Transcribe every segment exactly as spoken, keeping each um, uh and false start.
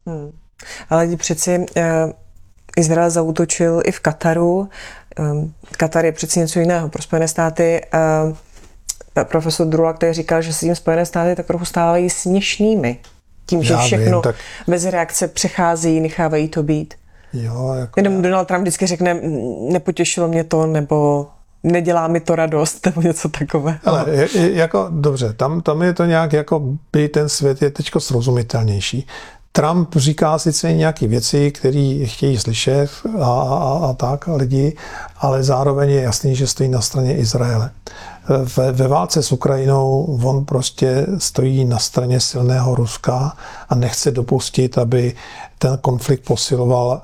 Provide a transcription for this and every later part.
Hmm. Ale přeci eh, Izrael zaútočil i v Kataru. Eh, Katar je přeci něco jiného pro Spojené státy. Eh, profesor Drula, který říkal, že si tím Spojené státy tak trochu stávají směšnými. Tím, že Já všechno vím, tak... bez reakce přechází, nechávají to být. Jo, jako... Jenom Donald Trump vždycky řekne, nepotěšilo mě to, nebo nedělá mi to radost, nebo něco takové. Ale je, je, jako, dobře, tam, tam je to nějak, jako by ten svět je teďko srozumitelnější. Trump říká sice nějaké věci, které chtějí slyšet a, a, a tak a lidi, ale zároveň je jasný, že stojí na straně Izraele. Ve, ve válce s Ukrajinou on prostě stojí na straně silného Ruska a nechce dopustit, aby ten konflikt posiloval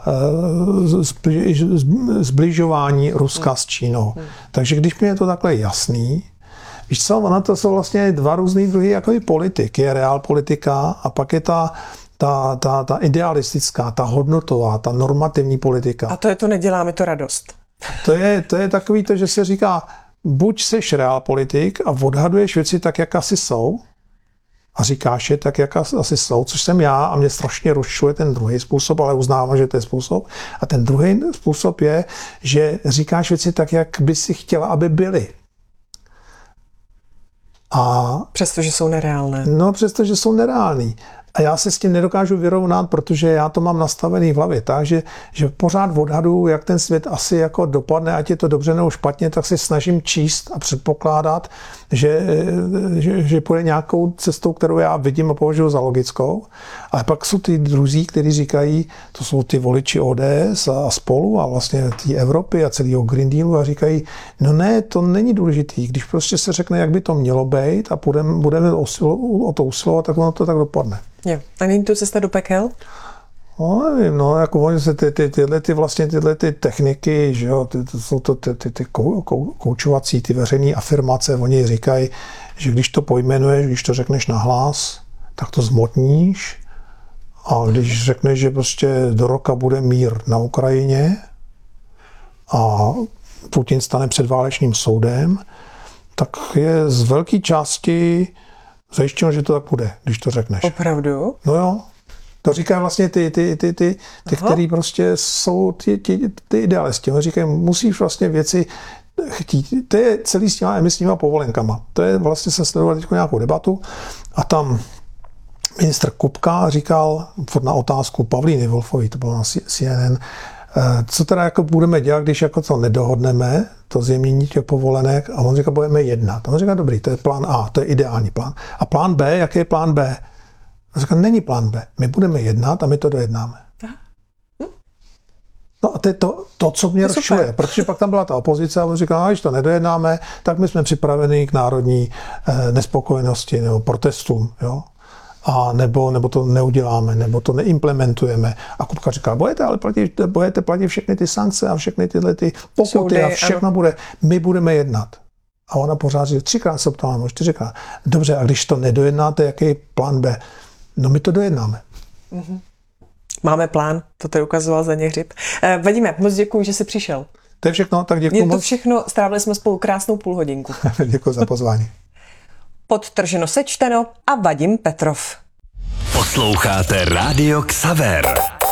zbližování Ruska s Čínou. Takže když mi je to takhle jasný, víš co, ona to jsou vlastně dva různý druhy jako i politik. Je realpolitika a pak je ta Ta, ta, ta idealistická, ta hodnotová, ta normativní politika. A to je to, nedělá mi to radost. To je, to je takový to, že se říká, buď seš realpolitik a odhaduješ věci tak, jak asi jsou, a říkáš je tak, jak asi jsou, což jsem já a mě strašně rozčiluje ten druhý způsob, ale uznávám, že to je způsob. A ten druhý způsob je, že říkáš věci tak, jak by si chtěla, aby byly. A přestože jsou nereálné. No, přestože jsou nereální. A já se s tím nedokážu vyrovnat, protože já to mám nastavený v hlavě tak, že, že pořád odhadu, jak ten svět asi jako dopadne, ať je to dobře nebo špatně, tak se snažím číst a předpokládat, že, že, že půjde nějakou cestou, kterou já vidím a považuji za logickou. Ale pak jsou ty druzí, kteří říkají, to jsou ty voliči O D S a spolu a vlastně té Evropy a celého Green Dealu a říkají, no ne, to není důležitý. Když prostě se řekne, jak by to mělo být a budeme, budeme o, o to usilovat, tak ono to tak dopadne. Jo. A není to cesta do pekel? No, nevím, no, jako oni se ty, ty, tyhle ty vlastně tyhle ty techniky, že jo, ty, to jsou to ty, ty, ty kou, kou, koučovací, ty veřejné afirmace, oni říkají, že když to pojmenuješ, když to řekneš nahlas, tak to zmotníš a když řekneš, že prostě do roka bude mír na Ukrajině a Putin stane před válečným soudem, tak je z velké části zajištěno, že to tak bude, když to řekneš. Opravdu? No jo. To říkají vlastně ty, ty, ty, ty, ty který prostě jsou ty, ty, ty idealisti. Oni říkají, musíš vlastně věci chtít. To je celý s těma emisníma povolenkama. To je vlastně, jsem sledoval teď nějakou debatu a tam ministr Kupka říkal na otázku Pavlíny Wolfové, to bylo na C N N, co teda jako budeme dělat, když jako to nedohodneme, to zjemnění těch povolenek, a on říká, budeme jednat. A on říká, dobrý, to je plán A, to je ideální plán. A plán B, jaký je plán B? A říká, není plán B, my budeme jednat a my to dojednáme. No a to je to, to co mě rozčiluje, protože pak tam byla ta opozice a on říká, když to nedojednáme, tak my jsme připraveni k národní eh, nespokojenosti nebo protestům, jo. A nebo, nebo to neuděláme, nebo to neimplementujeme. A Kupka říká, budete ale platit, budete platit všechny ty sankce a všechny tyhle ty pokuty a všechno ano. Bude, my budeme jednat. A ona pořád říká, třikrát se ptala, no čtyřikrát. Dobře, a když to nedojednáte, jaký je plán B? No my to dojednáme. Mm-hmm. Máme plán, to tady ukazoval Zdeněk Hřib. Eh, Vadíme, moc děkuji, že jsi přišel. To je všechno, tak děkuji moc. Je to všechno, strávili jsme spolu krásnou půl hodinku. Děkuji za pozvání. Podtrženo sečteno a Vadim Petrov. Posloucháte Rádio Xaver.